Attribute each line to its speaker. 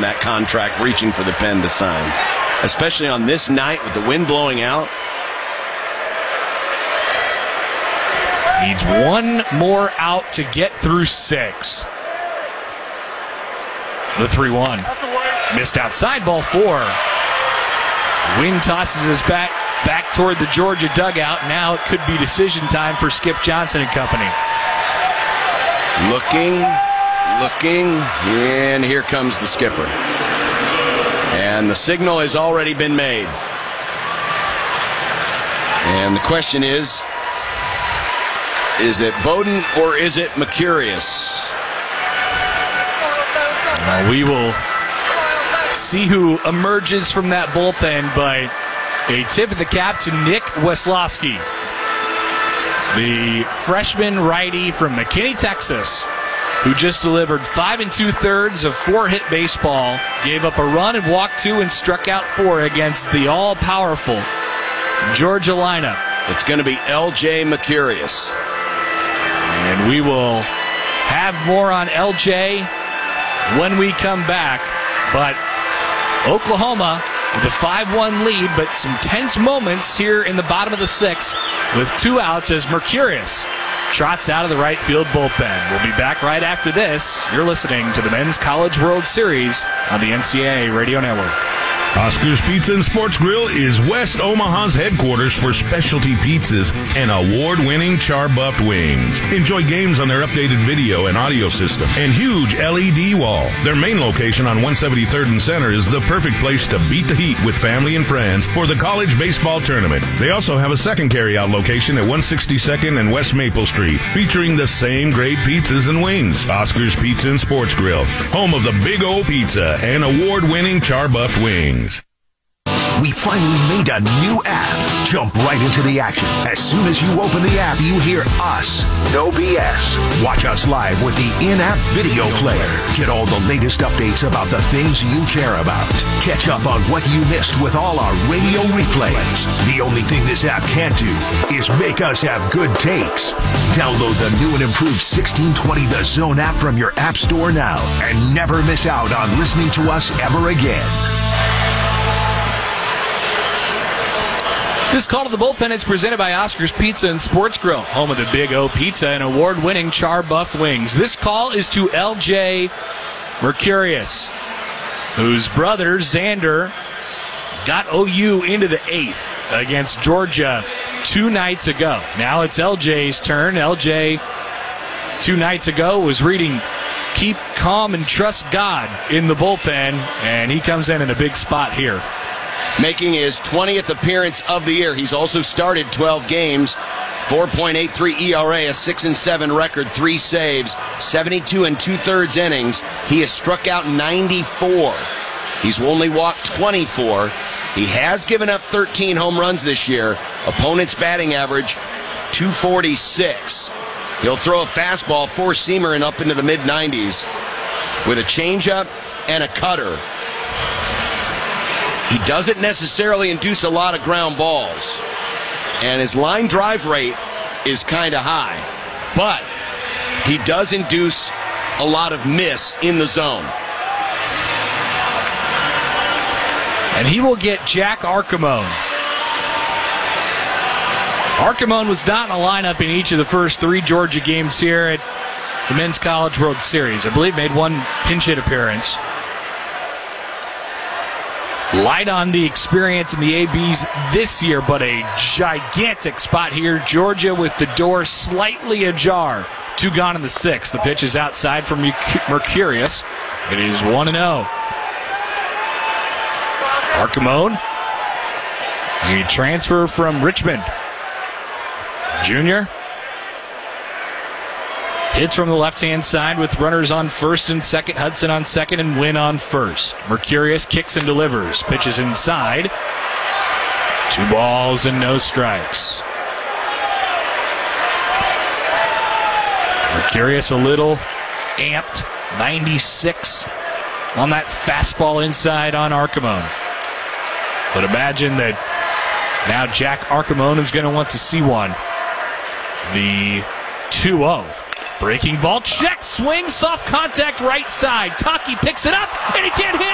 Speaker 1: that contract, reaching for the pen to sign. Especially on this night with the wind blowing out.
Speaker 2: Needs one more out to get through 6. The 3-1. Missed outside, ball 4. Wind tosses us back toward the Georgia dugout. Now it could be decision time for Skip Johnson and company.
Speaker 1: Looking, and here comes the skipper. And the signal has already been made. And the question is it Bowden or is it Mercurius?
Speaker 2: We will see who emerges from that bullpen, but a tip of the cap to Nick Weslowski, the freshman righty from McKinney, Texas, who just delivered 5 2/3 of 4-hit baseball, gave up a run and walked 2 and struck out 4 against the all-powerful Georgia lineup.
Speaker 1: It's going to be LJ Mercurius.
Speaker 2: And we will have more on LJ when we come back. But Oklahoma with a 5-1 lead, but some tense moments here in the bottom of the 6th with 2 outs as Mercurius trots out of the right field bullpen. We'll be back right after this. You're listening to the Men's College World Series on the NCAA Radio Network.
Speaker 3: Oscar's Pizza and Sports Grill is West Omaha's headquarters for specialty pizzas and award-winning char-buffed wings. Enjoy games on their updated video and audio system and huge LED wall. Their main location on 173rd and Center is the perfect place to beat the heat with family and friends for the college baseball tournament. They also have a second carry-out location at 162nd and West Maple Street, featuring the same great pizzas and wings. Oscar's Pizza and Sports Grill, home of the Big O Pizza and award-winning char-buffed wings.
Speaker 4: We finally made a new app. Jump right into the action. As soon as you open the app, you hear us. No BS. Watch us live with the in-app video player. Get all the latest updates about the things you care about. Catch up on what you missed with all our radio replays. The only thing this app can't do is make us have good takes. Download the new and improved 1620 The Zone app from your app store now and never miss out on listening to us ever again.
Speaker 2: This call to the bullpen is presented by Oscar's Pizza and Sports Grill, home of the Big O Pizza and award-winning char-buffed wings. This call is to LJ Mercurius, whose brother, Xander, got OU into the 8th against Georgia 2 nights ago. Now it's LJ's turn. LJ, 2 nights ago, was reading Keep Calm and Trust God in the bullpen, and he comes in a big spot here.
Speaker 1: Making his 20th appearance of the year. He's also started 12 games, 4.83 ERA, a 6-7 record, 3 saves, 72 2/3 innings. He has struck out 94. He's only walked 24. He has given up 13 home runs this year. Opponent's batting average, 246. He'll throw a fastball, 4-seamer, and up into the mid-90s with a changeup and a cutter. He doesn't necessarily induce a lot of ground balls, and his line drive rate is kind of high, but he does induce a lot of miss in the zone.
Speaker 2: And he will get Jack Archimone. Archimone was not in the lineup in each of the first 3 Georgia games here at the Men's College World Series. I believe made 1 pinch hit appearance. Light on the experience in the ABs this year, but a gigantic spot here. Georgia with the door slightly ajar. 2 gone in the 6th. The pitch is outside from Mercurius. It is 1-0. Archimone, a transfer from Richmond. Junior hits from the left-hand side with runners on first and second. Hudson on second and Wynn on first. Mercurius kicks and delivers. Pitches inside. 2 balls and no strikes. Mercurius a little amped. 96 on that fastball inside on Archimone. But imagine that now Jack Archimone is going to want to see one. The 2-0. Breaking ball, check, swing, soft contact right side. Taki picks it up, and he can't hit